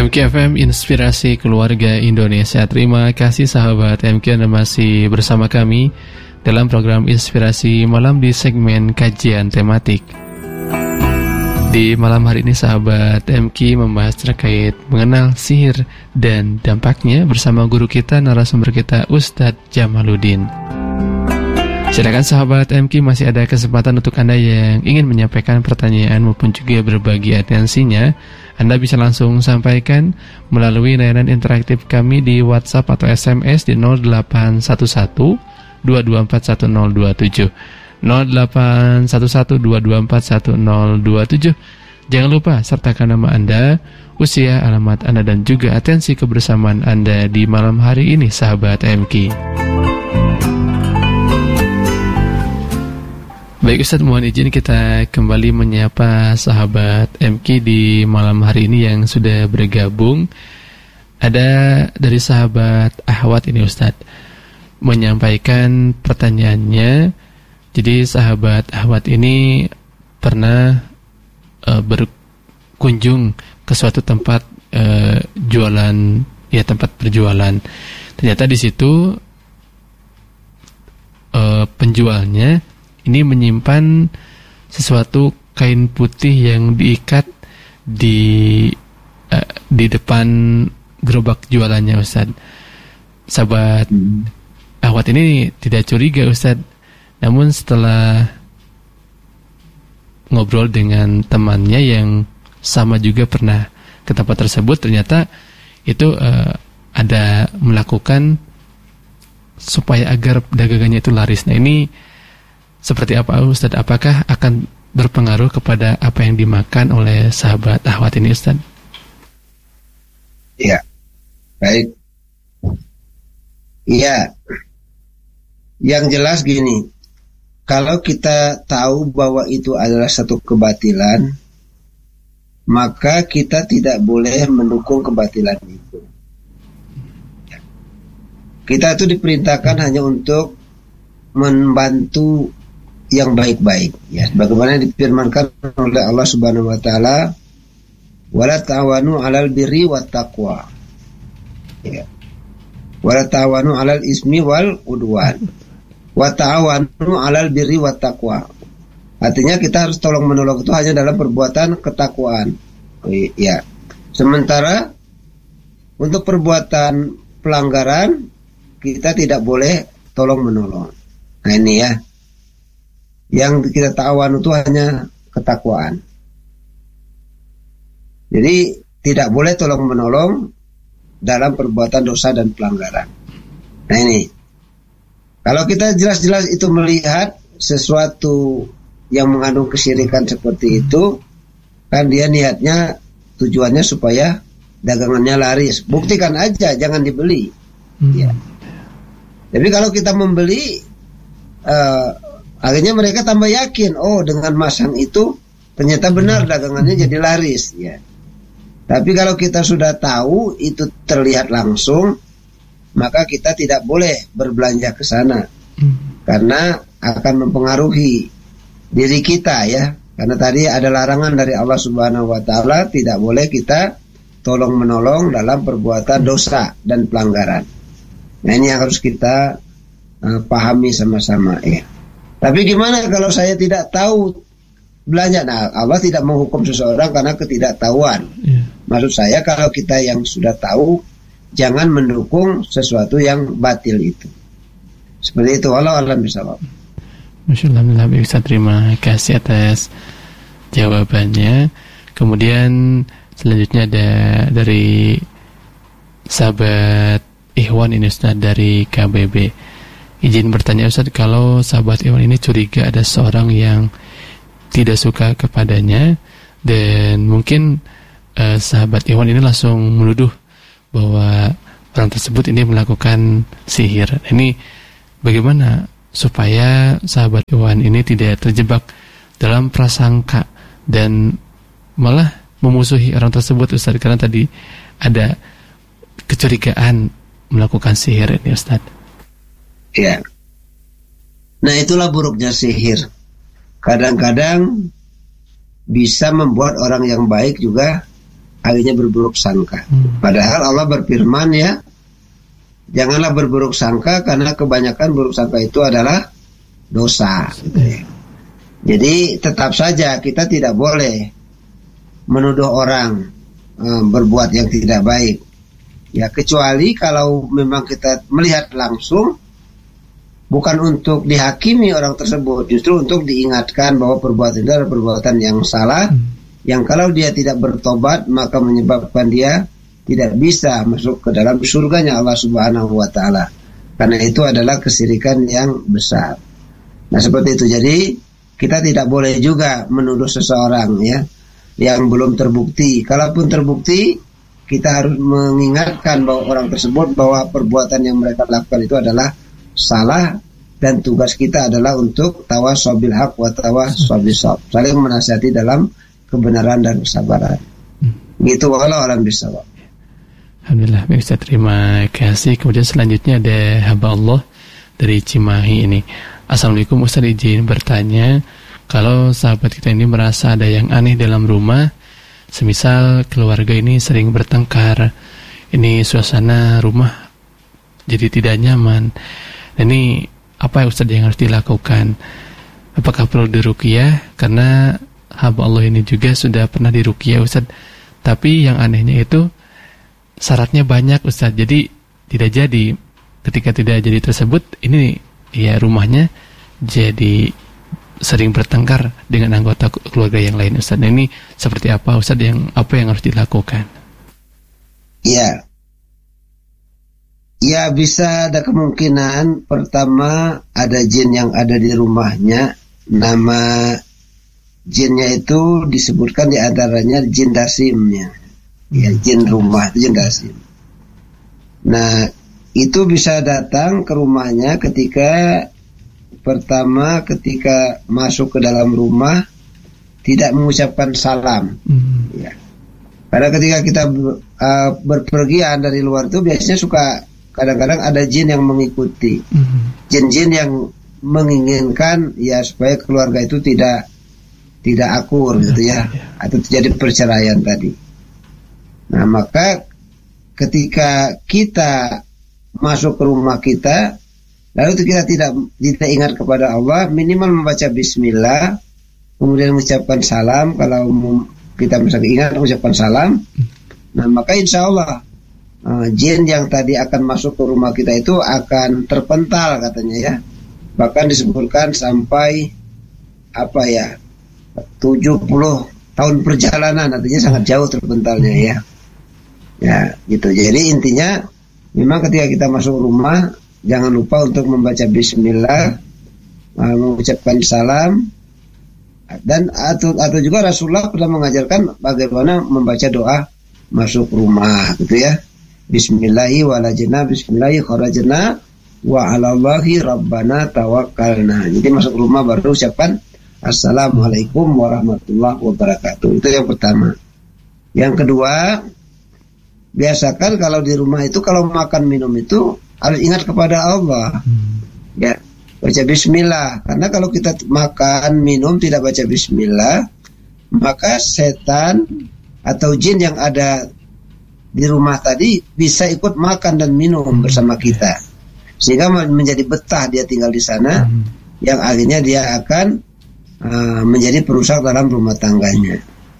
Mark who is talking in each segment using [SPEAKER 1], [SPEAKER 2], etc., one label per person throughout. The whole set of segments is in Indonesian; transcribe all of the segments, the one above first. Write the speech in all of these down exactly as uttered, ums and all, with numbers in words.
[SPEAKER 1] M K F M Inspirasi Keluarga Indonesia. Terima kasih sahabat M K Anda masih bersama kami dalam program Inspirasi Malam di segmen kajian tematik. Di malam hari ini sahabat M K membahas terkait mengenal sihir dan dampaknya bersama guru kita, narasumber kita Ustadz Jamaluddin. Silakan sahabat M K, masih ada kesempatan untuk Anda yang ingin menyampaikan pertanyaan maupun juga berbagi atensinya. Anda bisa langsung sampaikan melalui layanan interaktif kami di WhatsApp atau S M S di nol delapan satu satu dua dua empat satu nol dua tujuh nol delapan satu satu dua dua empat satu nol dua tujuh. Jangan lupa sertakan nama Anda, usia, alamat Anda, dan juga atensi kebersamaan Anda di malam hari ini sahabat M K. Baik Ustadz, mohon izin kita kembali menyapa sahabat M K di malam hari ini yang sudah bergabung. Ada dari sahabat Ahwat ini Ustadz menyampaikan pertanyaannya. Jadi sahabat Ahwat ini pernah uh, berkunjung ke suatu tempat uh, jualan, ya tempat berjualan. Ternyata di situ uh, penjualnya ini menyimpan sesuatu kain putih yang diikat di uh, di depan gerobak jualannya Ustadz. Sahabat hmm. Ahwat ini tidak curiga Ustadz. Namun setelah ngobrol dengan temannya yang sama juga pernah ke tempat tersebut, ternyata itu uh, ada melakukan supaya agar dagangannya itu laris. Nah ini seperti apa Ustadz? Apakah akan berpengaruh kepada apa yang dimakan oleh sahabat Ahwat ini Ustadz?
[SPEAKER 2] Iya, baik. Iya, yang jelas gini, kalau kita tahu bahwa itu adalah satu kebatilan, maka kita tidak boleh mendukung kebatilan itu. Kita itu diperintahkan hanya untuk membantu yang baik-baik, ya, bagaimana difirmankan oleh Allah Subhanahu wa taala, wala ta'awanu 'alal birri wat taqwa. Ya. Wala ta'awanu 'alal ismi wal udwan. Wa ta'awanu 'alal birri wat taqwa. Artinya kita harus tolong menolong itu hanya dalam perbuatan ketakwaan. Ya. Sementara untuk perbuatan pelanggaran kita tidak boleh tolong menolong. Nah ini ya, yang kita ta'awan itu hanya ketakwaan. Jadi tidak boleh tolong menolong dalam perbuatan dosa dan pelanggaran. Nah ini, kalau kita jelas-jelas itu melihat sesuatu yang mengandung kesyirikan seperti itu, kan dia niatnya tujuannya supaya dagangannya laris. Buktikan aja, jangan dibeli. Hmm. Ya. Tapi kalau kita membeli, uh, akhirnya mereka tambah yakin, oh dengan masang itu ternyata benar dagangannya jadi laris, ya. Tapi kalau kita sudah tahu itu terlihat langsung, maka kita tidak boleh berbelanja ke sana, hmm. karena akan mempengaruhi diri kita, ya. Karena tadi ada larangan dari Allah Subhanahu wa taala, tidak boleh kita tolong menolong dalam perbuatan dosa dan pelanggaran. Nah ini yang harus kita uh, pahami sama-sama, ya. Tapi gimana kalau saya tidak tahu belanja? Nah, Allah tidak menghukum seseorang karena ketidaktahuan. Yeah. Maksud saya kalau kita yang sudah tahu, jangan mendukung sesuatu yang batil itu. Seperti itu. Allah alam bisawab.
[SPEAKER 1] Masya Allah, bisa terima kasih atas jawabannya. Kemudian selanjutnya ada dari sahabat Ikhwan ini Ustaz dari K B B. Izin bertanya Ustaz, kalau sahabat Ikhwan ini curiga ada seorang yang tidak suka kepadanya, dan mungkin uh, sahabat Ikhwan ini langsung menuduh bahwa orang tersebut ini melakukan sihir. Ini bagaimana supaya sahabat Ikhwan ini tidak terjebak dalam prasangka dan malah memusuhi orang tersebut Ustaz, karena tadi ada kecurigaan melakukan sihir ini Ustaz.
[SPEAKER 2] Ya. Nah itulah buruknya sihir. Kadang-kadang bisa membuat orang yang baik juga akhirnya berburuk sangka.
[SPEAKER 1] Hmm.
[SPEAKER 2] Padahal Allah berfirman ya, janganlah berburuk sangka karena kebanyakan buruk sangka itu adalah dosa. Gitu ya. Jadi tetap saja kita tidak boleh menuduh orang uh, berbuat yang tidak baik. Ya kecuali kalau memang kita melihat langsung, bukan untuk dihakimi orang tersebut, justru untuk diingatkan bahwa perbuatan itu adalah perbuatan yang salah, hmm. yang kalau dia tidak bertobat maka menyebabkan dia tidak bisa masuk ke dalam surganya Allah Subhanahu wa taala. Karena itu adalah kesyirikan yang besar. Nah, seperti itu. Jadi, kita tidak boleh juga menuduh seseorang ya yang belum terbukti. Kalaupun terbukti, kita harus mengingatkan bahwa orang tersebut bahwa perbuatan yang mereka lakukan itu adalah salah, dan tugas kita adalah untuk tawasaw bil haq wa tawasaw bis sabr, saling menasihati dalam kebenaran dan kesabaran. Hmm. Gitu walau alam bisawab.
[SPEAKER 1] Alhamdulillah, baik Ustaz, terima kasih. Kemudian selanjutnya ada hamba Allah dari Cimahi ini. Assalamualaikum Ustaz, izin bertanya, kalau sahabat kita ini merasa ada yang aneh dalam rumah, semisal keluarga ini sering bertengkar, ini suasana rumah jadi tidak nyaman, ini apa ya Ustaz yang harus dilakukan? Apakah perlu diruqyah? Karena hamba Allah ini juga sudah pernah diruqyah Ustaz, tapi yang anehnya itu syaratnya banyak Ustaz, jadi tidak jadi. Ketika tidak jadi tersebut, ini ya rumahnya jadi sering bertengkar dengan anggota keluarga yang lain Ustaz. Ini seperti apa Ustaz, yang apa yang harus dilakukan?
[SPEAKER 2] Ya, ya bisa ada kemungkinan. Pertama, ada jin yang ada di rumahnya. Nama jinnya itu disebutkan di antaranya jin dasimnya. Ya, jin rumah itu jin dasim. Nah, itu bisa datang ke rumahnya ketika pertama ketika masuk ke dalam rumah tidak mengucapkan salam. Mm-hmm. Ya. Karena ketika kita uh, berpergian dari luar itu biasanya suka kadang-kadang ada jin yang mengikuti. Mm-hmm. Jin-jin yang menginginkan ya supaya keluarga itu tidak tidak akur, yeah, gitu ya, yeah. Atau terjadi perceraian tadi. Nah, maka ketika kita masuk ke rumah kita, lalu kita tidak tidak ingat kepada Allah, minimal membaca bismillah, kemudian mengucapkan salam. Kalau kita misalnya ingat mengucapkan salam, nah maka insya Allah uh, jin yang tadi akan masuk ke rumah kita itu akan terpental katanya ya. Bahkan disebutkan sampai apa ya tujuh puluh tahun perjalanan, artinya sangat jauh terpentalnya ya. Ya gitu. Jadi intinya memang ketika kita masuk rumah, jangan lupa untuk membaca bismillah, mengucapkan salam, dan atau, atau juga Rasulullah pernah mengajarkan bagaimana membaca doa masuk rumah, gitu ya. Bismillahi walajna, bismillahi kharajna, wa alallahi rabbana tawakkalna. Jadi masuk rumah baru ucapan assalamualaikum warahmatullahi wabarakatuh. Itu yang pertama. Yang kedua, biasakan kalau di rumah itu kalau makan minum itu harus ingat kepada Allah. Hmm. Ya, baca bismillah. Karena kalau kita makan minum tidak baca bismillah, maka setan atau jin yang ada di rumah tadi bisa ikut makan dan minum bersama kita, sehingga menjadi betah dia tinggal di sana, hmm. yang akhirnya dia akan uh, menjadi perusak dalam rumah tangganya.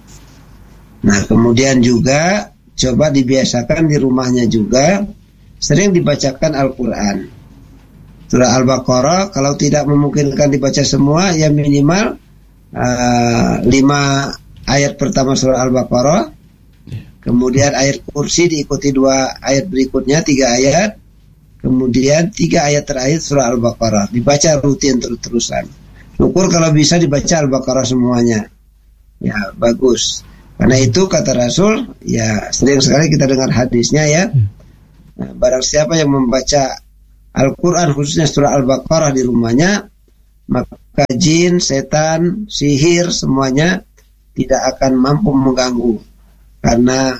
[SPEAKER 2] Nah, kemudian juga coba dibiasakan di rumahnya juga sering dibacakan Al-Quran. Surah Al-Baqarah, kalau tidak memungkinkan dibaca semua, ya minimal uh, lima ayat pertama surah Al-Baqarah, kemudian ayat kursi diikuti dua ayat berikutnya, tiga ayat, kemudian tiga ayat terakhir surah Al-Baqarah, dibaca rutin terus-terusan. Syukur kalau bisa dibaca Al-Baqarah semuanya, ya bagus. Karena itu kata Rasul, ya sering sekali kita dengar hadisnya ya, nah, barang siapa yang membaca Al-Quran khususnya surah Al-Baqarah di rumahnya, maka jin, setan, sihir semuanya tidak akan mampu mengganggu. Karena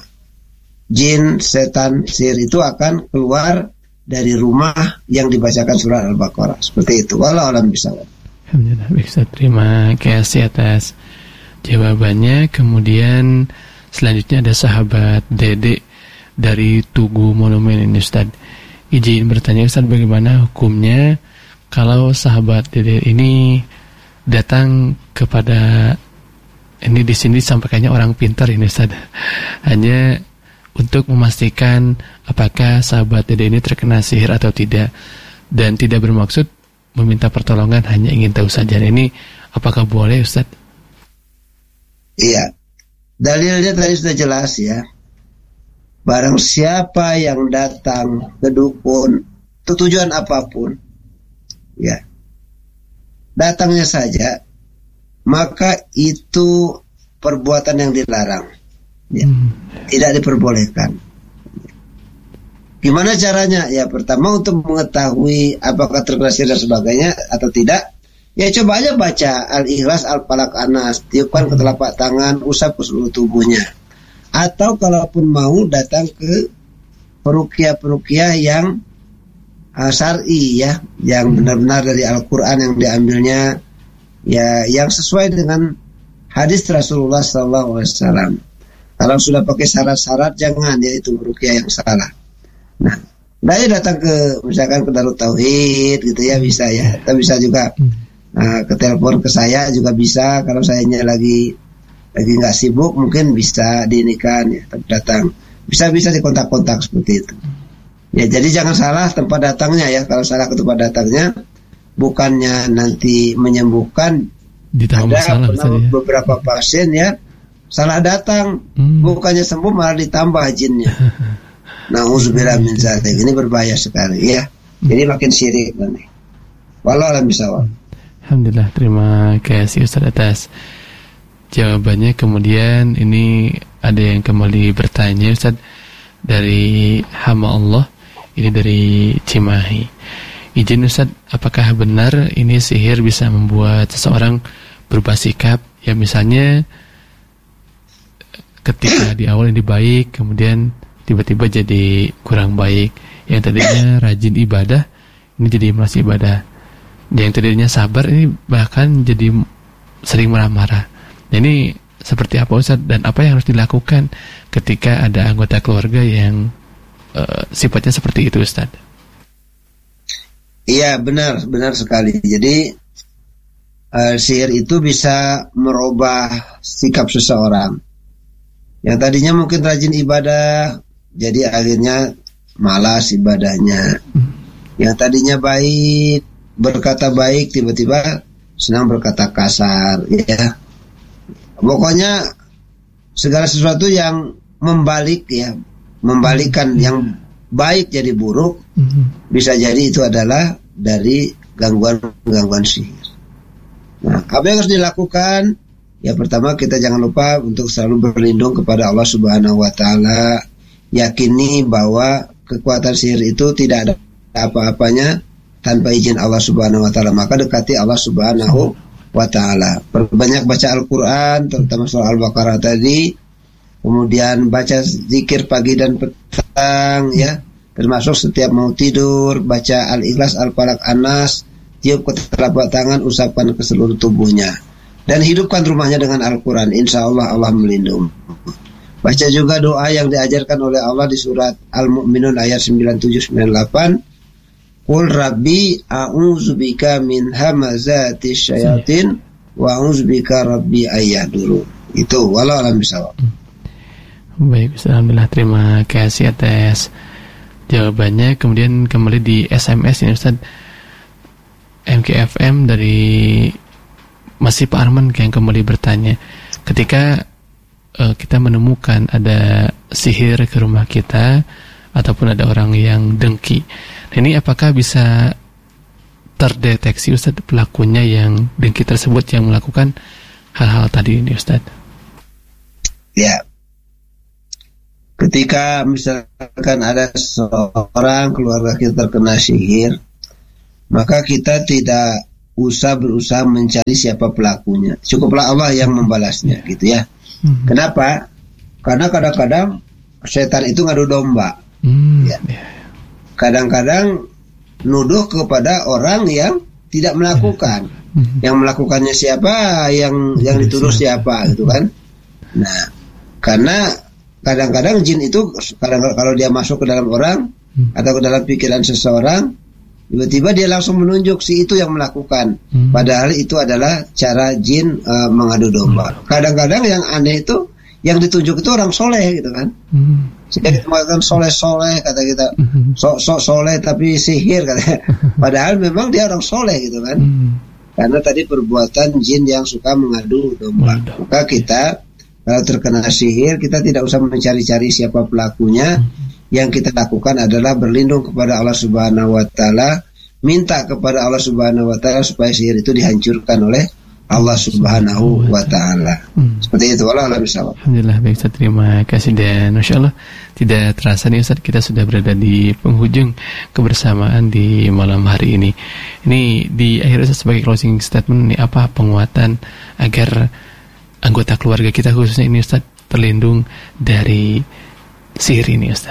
[SPEAKER 2] jin, setan, sihir itu akan keluar dari rumah yang dibacakan surah Al-Baqarah. Seperti itu. Wallahu a'lam bishawab.
[SPEAKER 1] Alhamdulillah, bisa terima kasih atas jawabannya. Kemudian Selanjutnya ada sahabat Dede dari Tugu Monumen ini Ustaz. Izin bertanya Ustaz, bagaimana hukumnya kalau sahabat Dede ini datang kepada, ini di sini sampaikannya orang pintar ini Ustaz, hanya untuk memastikan apakah sahabat Dede ini terkena sihir atau tidak, dan tidak bermaksud meminta pertolongan, hanya ingin tahu saja. Ini apakah boleh Ustaz?
[SPEAKER 2] Iya, dalilnya tadi sudah jelas ya. Barang siapa yang datang ke dukun, itu tujuan apapun, ya, datangnya saja, maka itu perbuatan yang dilarang, ya, hmm. tidak diperbolehkan. Gimana caranya? Ya, pertama untuk mengetahui apakah terkena sihir dan sebagainya atau tidak, ya coba aja baca Al-Ikhlas, Al-Falaq, An-Nas, tiupkan ke telapak tangan, usap ke seluruh tubuhnya. Atau kalaupun mau datang ke peruqyah-peruqyah yang uh, syar'i ya, yang benar-benar dari Al-Quran yang diambilnya, ya, yang sesuai dengan hadis Rasulullah shallallahu alaihi wasallam. Kalau sudah pakai syarat-syarat, jangan, ya, itu peruqyah yang salah. Nah, dari datang ke misalkan ke Darut Tauhid gitu ya, bisa ya. Kita bisa juga uh, ke telepon ke saya juga bisa. Kalau sayanya lagi lagi nggak sibuk, mungkin bisa diinikan ya, datang. Bisa-bisa dikontak-kontak seperti itu. Ya, jadi jangan salah tempat datangnya ya. Kalau salah ke tempat datangnya, bukannya nanti menyembuhkan.
[SPEAKER 1] Ditambah
[SPEAKER 2] ada
[SPEAKER 1] masalah,
[SPEAKER 2] pernah ya? Beberapa pasien ya salah datang, hmm. bukannya sembuh malah ditambah jinnya. Nauzubillah min dzalik. Ini berbahaya sekali ya. Jadi makin syirik nanti. Wallahu a'lam bishawab.
[SPEAKER 1] Alhamdulillah, terima kasih Ustaz atas jawabannya. Kemudian ini ada yang kembali bertanya Ustaz, dari hamba Allah, ini dari Cimahi. Izin Ustaz, apakah benar ini sihir bisa membuat seseorang berubah sikap? Ya, misalnya ketika di awal ini baik, kemudian tiba-tiba jadi kurang baik. Yang tadinya rajin ibadah, ini jadi malas ibadah. Yang tadinya sabar, ini bahkan jadi sering marah-marah. Nah, ini seperti apa Ustaz, dan apa yang harus dilakukan ketika ada anggota keluarga yang uh, sifatnya seperti itu Ustaz?
[SPEAKER 2] Iya, benar, benar sekali. Jadi uh, sihir itu bisa merubah sikap seseorang. Yang tadinya mungkin rajin ibadah, jadi akhirnya malas ibadahnya. Yang tadinya baik, berkata baik, tiba-tiba senang berkata kasar, ya. Pokoknya segala sesuatu yang membalik ya, membalikkan yang baik jadi buruk, mm-hmm. bisa jadi itu adalah dari gangguan-gangguan sihir. Nah, apa yang harus dilakukan? Ya, pertama kita jangan lupa untuk selalu berlindung kepada Allah Subhanahu wa taala. Yakini bahwa kekuatan sihir itu tidak ada apa-apanya tanpa izin Allah Subhanahu wa taala. Maka dekati Allah Subhanahu wa ta'ala. Perbanyak baca Al-Quran, terutama surah Al-Baqarah tadi. Kemudian baca zikir pagi dan petang ya, termasuk setiap mau tidur, baca Al-Ikhlas, Al-Falaq, An-Nas, tiup ke telapak tangan, usapkan ke seluruh tubuhnya, dan hidupkan rumahnya dengan Al-Quran. Insya Allah Allah melindungi. Baca juga doa yang diajarkan oleh Allah di surat Al-Mu'minun ayat sembilan puluh tujuh sembilan puluh delapan. Qul Rabbi a'udzubika min hamazati syayatin wa a'udzubika Rabbi ayyadurun. Itu wallahu a'lam bishawab.
[SPEAKER 1] Baik, alhamdulillah, terima kasih atas jawabannya. Kemudian kembali di S M S ini Ustaz, M K F M dari masih Pak Arman yang kembali bertanya, ketika uh, kita menemukan ada sihir ke rumah kita ataupun ada orang yang dengki, ini apakah bisa terdeteksi Ustaz pelakunya yang dengki tersebut yang melakukan hal-hal tadi ini Ustaz?
[SPEAKER 2] Ya, ketika misalkan ada seorang keluarga kita terkena sihir, maka kita tidak usah berusaha mencari siapa pelakunya. Cukuplah Allah yang membalasnya, gitu ya. Hmm. Kenapa? Karena kadang-kadang setan itu ngadu domba. Hmm. Ya. Kadang-kadang nuduh kepada orang yang tidak melakukan. Hmm. Yang melakukannya siapa, yang yang dituduh siapa, gitu kan. Nah, Karena kadang-kadang jin itu kadang kalau dia masuk ke dalam orang hmm. atau ke dalam pikiran seseorang, tiba-tiba dia langsung menunjuk si itu yang melakukan. Hmm. Padahal itu adalah cara jin uh, mengadu domba. Hmm. Kadang-kadang yang aneh itu yang ditunjuk itu orang soleh gitu kan. Hmm. Sehingga kita mengatakan soleh-soleh kata kita, sok-sok soleh tapi sihir katanya. Padahal memang dia orang soleh gitu kan. Hmm. Karena tadi perbuatan jin yang suka mengadu domba. Waduh. Maka kita kalau terkena sihir, kita tidak usah mencari-cari siapa pelakunya. Hmm. Yang kita lakukan adalah berlindung kepada Allah Subhanahu wa taala, minta kepada Allah Subhanahu wa taala supaya sihir itu dihancurkan oleh Allah Subhanahu wa taala. Hmm. Seperti itu. Wallahu a'lam.
[SPEAKER 1] Alhamdulillah, baik Ustaz, terima kasih. Dan Masya Allah, tidak terasa nih Ustaz, kita sudah berada di penghujung kebersamaan di malam hari ini. Ini di akhir Ustaz, sebagai closing statement, ini apa penguatan agar anggota keluarga kita khususnya ini Ustaz terlindung dari sihir ini Ustaz?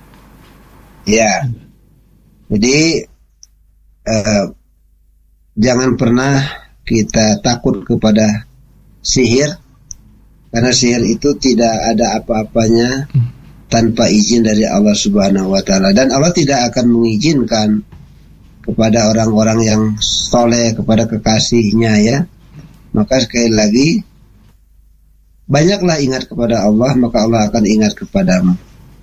[SPEAKER 2] Ya, jadi uh, jangan pernah kita takut kepada sihir, karena sihir itu tidak ada apa-apanya hmm. tanpa izin dari Allah Subhanahu wa taala, dan Allah tidak akan mengizinkan kepada orang-orang yang soleh, kepada kekasihnya ya. Maka sekali lagi, banyaklah ingat kepada Allah, maka Allah akan ingat kepadamu.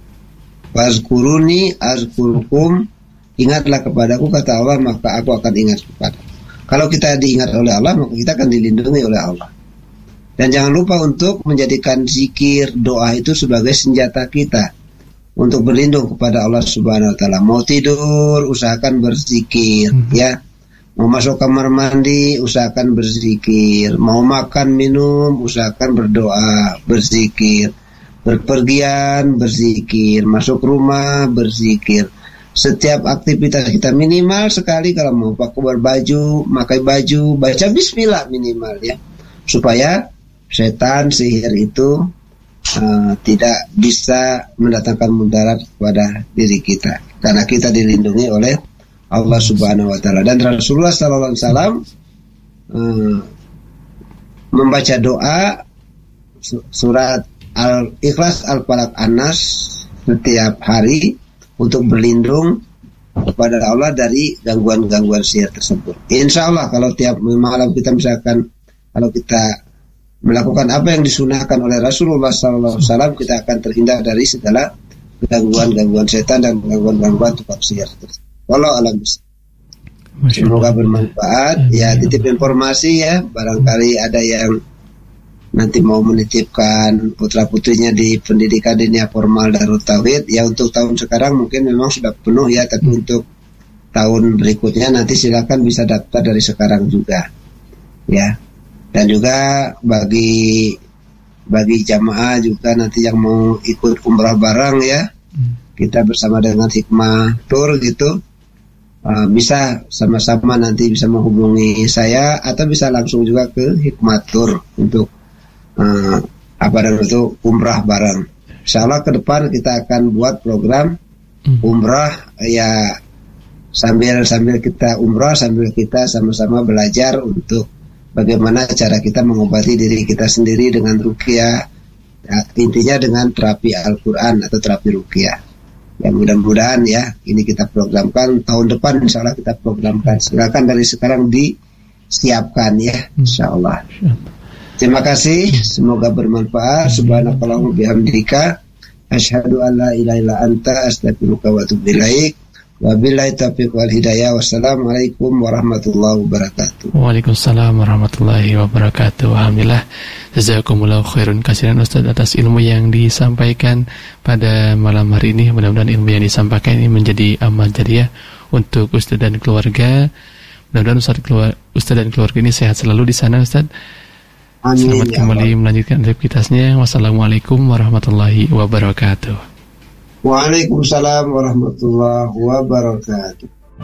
[SPEAKER 2] Wazkuruni azkurkum, ingatlah kepadaku kata Allah, maka aku akan ingat kepadamu. Kalau kita diingat oleh Allah, maka kita akan dilindungi oleh Allah. Dan jangan lupa untuk menjadikan zikir, doa itu sebagai senjata kita untuk berlindung kepada Allah Subhanahu wa taala. Mau tidur, usahakan berzikir hmm. ya. Mau masuk kamar mandi, usahakan berzikir. Mau makan, minum, usahakan berdoa, berzikir. Berpergian, berzikir. Masuk rumah, berzikir. Setiap aktivitas kita minimal sekali, kalau mau pakai berbaju, pakai baju, baca bismillah minimal ya. Supaya setan, sihir itu uh, tidak bisa mendatangkan mudarat kepada diri kita. Karena kita dilindungi oleh Allah Subhanahu wa taala. Dan Rasulullah sallallahu alaihi wasallam uh, membaca doa surat Al-Ikhlas, Al-Falaq, An-Nas setiap hari untuk berlindung kepada Allah dari gangguan-gangguan sihir tersebut. Insya Allah kalau tiap malam kita misalkan kalau kita melakukan apa yang disunahkan oleh Rasulullah sallallahu alaihi wasallam, kita akan terhindar dari segala gangguan-gangguan setan dan gangguan-gangguan tukang sihir tersebut. Wallahu a'lam. Semoga bermanfaat. Ya, titip informasi ya, barangkali ada yang nanti mau menitipkan putra putrinya di pendidikan dunia formal Darut Tauhid. Ya, untuk tahun sekarang mungkin memang sudah penuh ya, tapi hmm. untuk tahun berikutnya nanti silakan bisa daftar dari sekarang juga. Ya. Dan juga bagi bagi jamaah juga nanti yang mau ikut umrah bareng ya, hmm. kita bersama dengan Hikmah Tour gitu. Uh, bisa sama-sama nanti bisa menghubungi saya atau bisa langsung juga ke Hikmah Tour untuk Uh, apa namanya itu umrah bareng. Insyaallah ke depan kita akan buat program umrah ya, sambil sambil kita umrah sambil kita sama-sama belajar untuk bagaimana cara kita mengobati diri kita sendiri dengan ruqyah, ya, intinya dengan terapi Al-Quran atau terapi ruqyah. Ya, mudah-mudahan ya ini kita programkan tahun depan, insyaallah kita programkan. Silakan dari sekarang disiapkan ya, insyaallah. Terima kasih, semoga bermanfaat. Subhanakallahumma bihamdika asyhadu an la ilaha illa anta astaghfiruka wa atubu ilaik. Wabillahi taufiq wal hidayah. Wassalamualaikum warahmatullahi wabarakatuh.
[SPEAKER 1] Waalaikumsalam warahmatullahi wabarakatuh. Alhamdulillah, jazakumullahu khairan kasiran Ustaz atas ilmu yang disampaikan pada malam hari ini. Mudah-mudahan ilmu yang disampaikan ini menjadi amal jariah untuk Ustaz dan keluarga. Mudah-mudahan Ustaz, keluar, Ustaz dan keluarga ini sehat selalu di sana Ustaz. Amin. Selamat ya kembali Allah. Melanjutkan aktivitasnya. Wassalamualaikum warahmatullahi wabarakatuh.
[SPEAKER 2] Waalaikumsalam warahmatullahi wabarakatuh.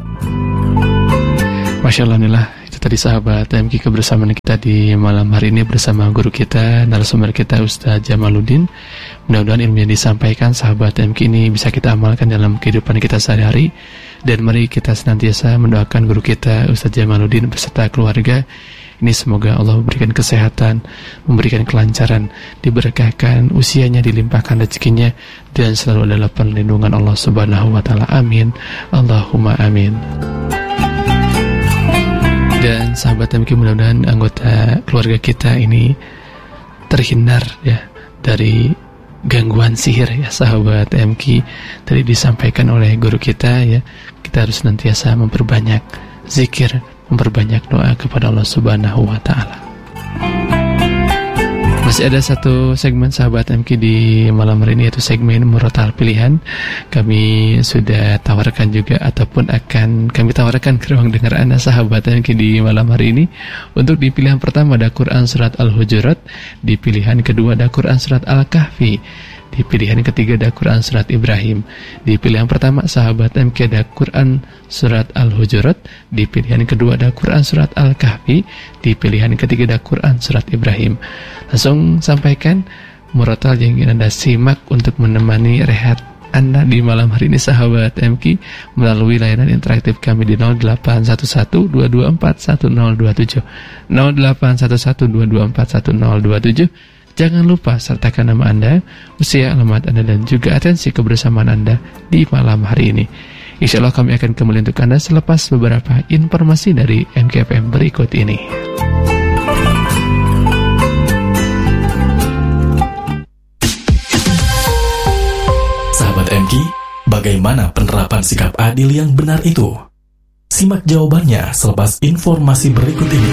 [SPEAKER 1] Masya Allah, inilah itu tadi sahabat M K kebersamaan kita di malam hari ini bersama guru kita, narasumber kita Ustaz Jamaluddin. Mudah-mudahan ilmu yang disampaikan sahabat M K ini bisa kita amalkan dalam kehidupan kita sehari-hari. Dan mari kita senantiasa mendoakan guru kita Ustaz Jamaluddin beserta keluarga Ini semoga Allah memberikan kesehatan, memberikan kelancaran, diberkahkan usianya, dilimpahkan rezekinya, dan selalu adalah perlindungan Allah Subhanahu wa taala. Amin. Allahumma amin. Dan sahabat M Q, mudah-mudahan anggota keluarga kita ini terhindar ya dari gangguan sihir ya sahabat M Q. Tadi disampaikan oleh guru kita ya, kita harus senantiasa memperbanyak zikir, memperbanyak doa kepada Allah Subhanahu wa taala. Masih ada satu segmen sahabat M Q di malam hari ini, yaitu segmen Murotal Pilihan. Kami sudah tawarkan juga ataupun akan kami tawarkan ke ruang dengar Anda sahabat M Q di malam hari ini. Untuk di pilihan pertama ada Quran Surat Al-Hujurat, di pilihan kedua ada Quran Surat Al-Kahfi, di pilihan ketiga ada Quran Surat Ibrahim. Di pilihan pertama sahabat M Q ada Quran Surat Al-Hujurat, di pilihan kedua ada Quran Surat Al-Kahfi, di pilihan ketiga ada Quran Surat Ibrahim. Langsung sampaikan murotal yang ingin Anda simak untuk menemani rehat Anda di malam hari ini sahabat M Q melalui layanan interaktif kami di nol delapan satu satu dua dua empat satu nol dua tujuh nol delapan satu satu dua dua empat satu nol dua tujuh. Jangan lupa sertakan nama Anda, usia, alamat Anda, dan juga atensi kebersamaan Anda di malam hari ini. Insya Allah kami akan kembali untuk Anda selepas beberapa informasi dari M K F M berikut ini.
[SPEAKER 3] Sahabat M K, bagaimana penerapan sikap adil yang benar itu? Simak jawabannya selepas informasi berikut ini.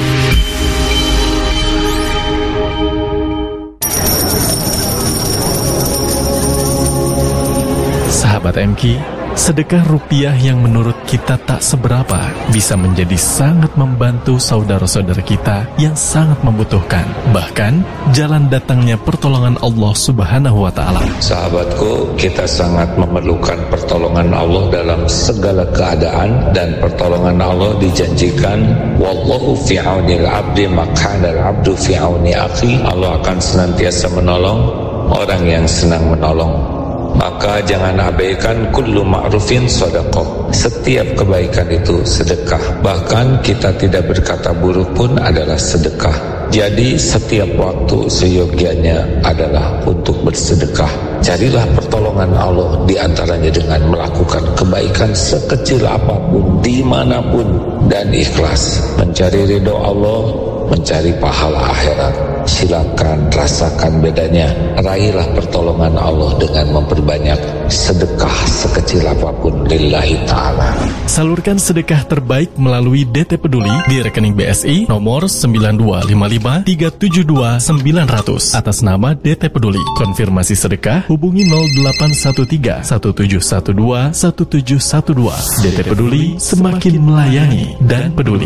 [SPEAKER 3] Sahabat M K, sedekah rupiah yang menurut kita tak seberapa bisa menjadi sangat membantu saudara-saudara kita yang sangat membutuhkan. Bahkan, jalan datangnya pertolongan Allah Subhanahu wa taala.
[SPEAKER 4] Sahabatku, kita sangat memerlukan pertolongan Allah dalam segala keadaan, dan pertolongan Allah dijanjikan, wallahu fi aunil abdi makana al-abdu fi auni akhi. Allah akan senantiasa menolong orang yang senang menolong. Maka jangan abaikan kullu ma'rufin sedekah. Setiap kebaikan itu sedekah. Bahkan kita tidak berkata buruk pun adalah sedekah. Jadi setiap waktu seyogianya adalah untuk bersedekah. Carilah pertolongan Allah di antaranya dengan melakukan kebaikan sekecil apapun, dimanapun, dan ikhlas. Mencari ridho Allah, mencari pahala akhirat. Silakan rasakan bedanya. Raihlah pertolongan Allah dengan memperbanyak sedekah sekecil apapun lillahi ta'ala.
[SPEAKER 3] Salurkan sedekah terbaik melalui D T Peduli di rekening B S I nomor sembilan dua lima lima tiga tujuh dua sembilan nol nol atas nama D T Peduli. Konfirmasi sedekah hubungi nol delapan satu tiga satu tujuh satu dua satu tujuh satu dua. D T Peduli, semakin melayani dan peduli.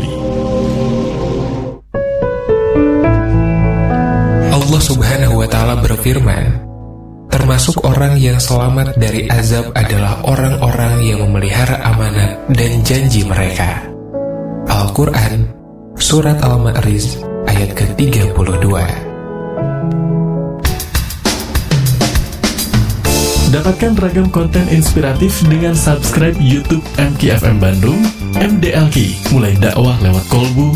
[SPEAKER 5] Allah Subhanahu wa ta'ala berfirman, termasuk orang yang selamat dari azab adalah orang-orang yang memelihara amanat dan janji mereka. Al-Quran, Surat Al-Ma'arij, ayat ke tiga puluh dua.
[SPEAKER 3] Dapatkan ragam konten inspiratif dengan subscribe YouTube M K F M Bandung, M D L Q, mulai dakwah lewat kolbu